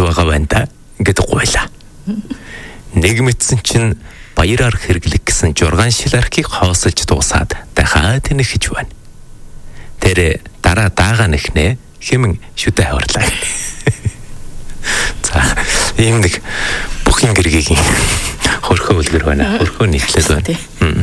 байгаа байна да. Ингээд гуйлаа. Нэг мэдсэн чинь баяраар хэрэглэх гэсэн 6 шилархийг хоосолж дуусаад дахиад тэнэхэж байна. Тэр дараа даага нэхнэ хэмэн шүдэ хаварлаа. За ийм нэг бүхин гэргийн хөрхөө үлгэр байна. Хөрхөө нийтлэл байна.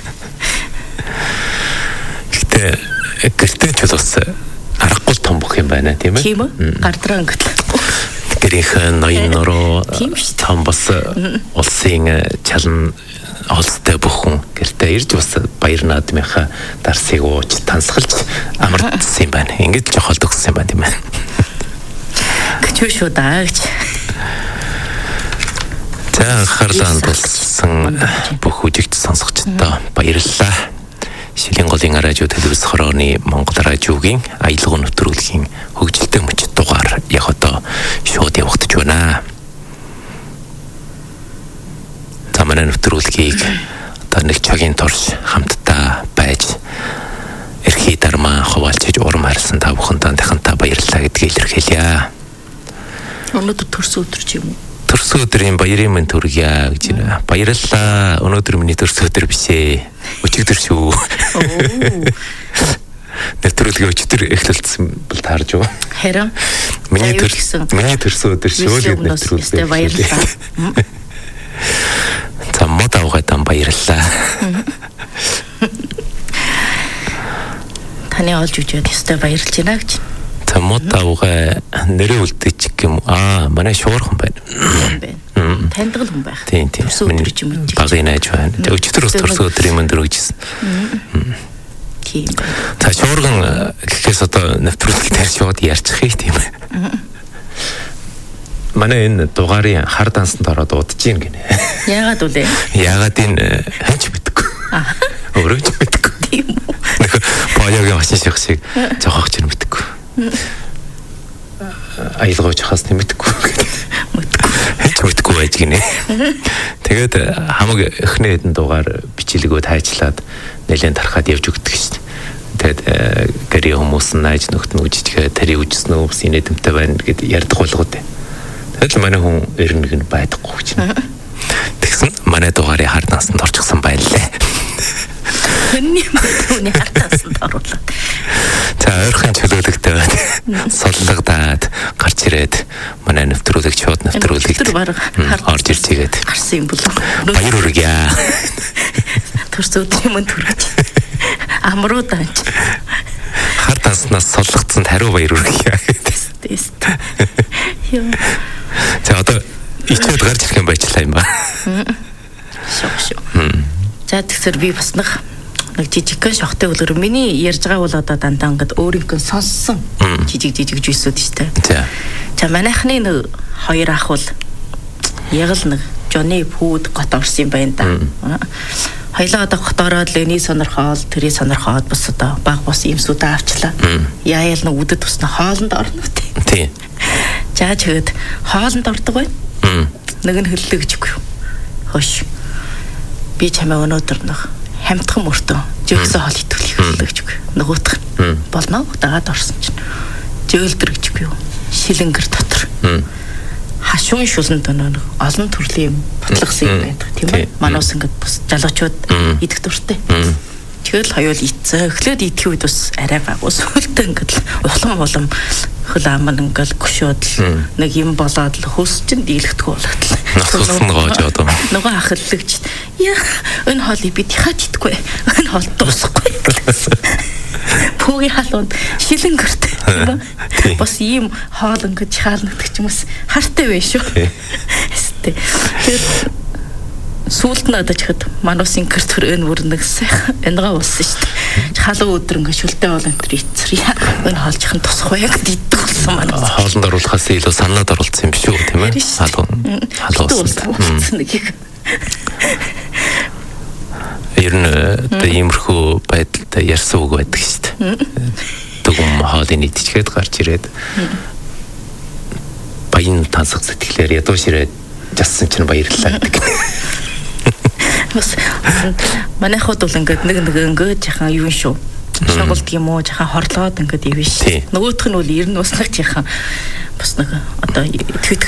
Гэтэ гэртээ ч бас аргагүй том бүх юм байна тийм ээ. Тийм үү? Гардраа ингээд. Гэрийнхэн ноён нуруу том бас улсын чалан олстой бүхэн гэртээ ирж бас баяр наадмынхаа дарсыг ууж тансгалж амардсан юм байна. Ингээд жохолд өгсөн юм байна тийм ээ. Гэвч шүү даа гэж. За анхаарлаа хандуулсан бүх үжигч сонсогчдоо баярлалаа. Шилийн голын радио телевиз хорооны Монгол радиогийн аялал нэвтрүүлгийн хөгжилтэй мөчд дугаар яг одоо шууд явагдаж байна. За манай нэвтрүүлгийг одоо нэг цагийн турш хамтдаа байж эрхий дармаа хуваалцаж урам харьсан та бүхэнд дахинтаа баярлалаа гэдгийг илэрхийлье. Өнөөдөр төрсөн өдөр ч юм уу? Төрсөн өдрийн баярын мэнд хүргье гэж байна. Баярлалаа. Өнөөдөр миний төрсөн өдөр биш ээ. Өчигдөр шүү. Нэвтрүүлгийн өчигдөр эхлэлсэн бол таарж юу? Харин миний төрсөн өдөр шүү л нэвтрүүлгээ баярлалаа. За мод авгаадаа баярлалаа. Таны олж үжээд өстэй баярлж байна гэж. За мод авгаа нэрээ үлдээчих юм. Манай шуурхан байна. Таньдаг хүн байх. Тийм. Өдөр ч юм уу. Багын найз байна. Өчигдөр бас төрсөн өдрийн мөндөр өгчсэн. Тийм. За шуурхан гэхээс одоо нэвтрүүлэг дээр шууд ярьчих тийм ээ. Манай энэ дугаарын хар дансанд ороод удаж гин гинэ. Яагаад үлээ? Яагаад энэ ханч мэдгүй. Өөрөө ч мэдгүй. Тийм үү. Баяагийн машин шиг зохиогч нь мэдгүй. Аялгаач хас нэмэдэггүй. Мэдгүй байж гинэ. Тэгээд хамаг эхний хэдэн дугаар бичлэгөө тайчлаад нэлээд тархаад явж өгдөг шүү дээ. Тэгээд гэри хүмүүс найз нөхд нь үжижгээ тари үжсэн үү бас инэдэмтэй байна гэд ярьдаг болгоод. Тэгэл манай хүн эрнэг нь байдаггүй гэж. Тэгсэн манай дугаарыг хар дансанд орчихсан байлээ. Хүний хар дансанд оруулаад. За ойрхон чөлөөлөгтэй байна. Соллогдаад гарч ирээд манай нэвтрүүлэг шууд нэвтрүүлэгт орж ирж игээд гарсан юм болов. Баяр хүргье. Төрсөн өдрийн мөн төрөж. Амруу даанч. Хар данснаас соллогдсонд хариу баяр хүргье. Яа. За одоо ичээд гарч ирэх юм байчлаа юм ба. Шок. За тэгсэр би бас нэг жижигхэн шохтой үлгэр миний ярьж байгаа бол одоо дандаа ингээд өөрийнхөө сонссон жижиг жүйсүүд шүү дээ. За манайхны нэг хоёр ах бол яг л нэг Johnny Food гот орсон юм байна да. Хоёлаа одоо гот ороод Лений сонирхоод тэрий сонирхоод бас одоо баг бос юмсуудаа авчлаа. Яаял нэг үдэд тусна хоолнд орно үү. Тийм. За чигэд хоолнд ордог бай. Нэг нь хөллөө гэжгүй. Хош. Би чамаа өнөөдөр нэг хамтхан мөртөө жөөгсөн хоол итүүлэх хөллөө гэжгүй. Нөгөөх нь болно дагаад орсон чинь. Жөөлдөр гэжгүй юу. Шилэнгэр дотор. Хашуун шулан доноо олон төрлийн ботлогсон юм байдаг тийм ээ. Манус ингээд бас залуучууд идэх дуртай. Тэгэл хоёул ийцээ. Эхлээд идэх үед бас арай багуу сүлдээ ингээд улам хөл аман ингээд гүшөөд нэг юм болоод л хөөс чинь дийлэхдэггүй болоод л. Нассан гоож одоо. Нөгөө ахаллагч. Яа энэ хоолыг би тихаж идэхгүй. Энэ хоол дуусахгүй. Пүүгийн халуунд шилэнгэртэй тийм ба. Бас ийм хоол ингээд хаалнагдчих юм бас хартай байх шүү. Эстэй. Тэгээд сүүлд нь одоо чихэд манусын гэртөр өн бүрнэг сайхан энэгаа уусан шүү дээ. Халуун өдөр ингээд шүлтэй бол энэ эцэр энэ хоолжихан тусах байх гэдэг болсон манус. Хоолнд оруулахаас илүү санаад оруулсан юм биш үү тийм ээ? Халуун. Ер нь иймэрхүү байдалтай ярьсан үг байдаг шүү дээ. Дүгм хоолыг идчихээд гарч ирээд баян тансаг сэтгэлээр ядуу ширээд жассан чинь баярлалаа гэдэг. Бас манайхад бол ингээд нэг жахан юу шүү. Шоголд юм уу жахан хорлоод ингээд ивэн шүү. Нөгөөх нь бол ер нь бас нэг жахан бас нэг одоо